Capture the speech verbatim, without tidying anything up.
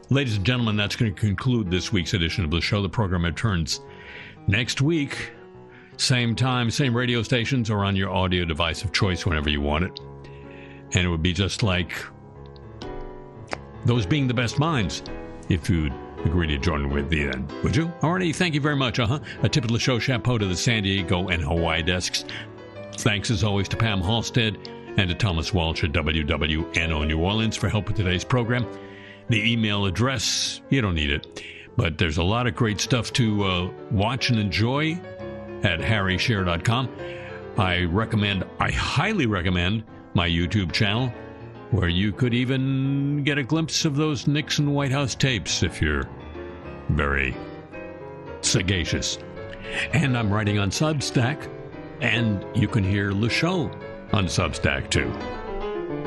Ladies and gentlemen, that's going to conclude this week's edition of the show. The program returns next week. Same time, same radio stations, or on your audio device of choice whenever you want it. And it would be just like those being the best minds, if you'd agree to join with me then, would you? Alrighty, thank you very much. Uh-huh. A tip of the show, chapeau to the San Diego and Hawaii desks. Thanks, as always, to Pam Halstead and to Thomas Walsh at W W N O New Orleans for help with today's program. The email address, you don't need it, but there's a lot of great stuff to uh, watch and enjoy at harry shearer dot com. I recommend, I highly recommend my YouTube channel, where you could even get a glimpse of those Nixon White House tapes if you're very sagacious. And I'm writing on Substack, and you can hear the show on Substack too.